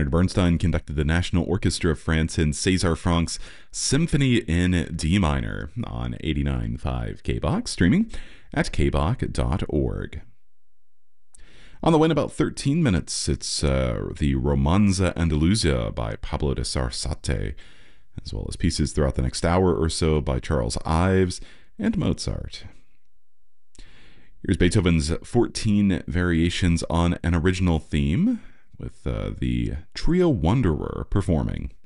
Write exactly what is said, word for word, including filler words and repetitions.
Leonard Bernstein conducted the National Orchestra of France in César Franck's Symphony in D minor on eighty-nine point five K B O C, streaming at k b o c dot org. On the way in about thirteen minutes, it's uh, the Romanza Andalusia by Pablo de Sarasate, as well as pieces throughout the next hour or so by Charles Ives and Mozart. Here's Beethoven's fourteen variations on an original theme, with uh, the Trio Wanderer performing.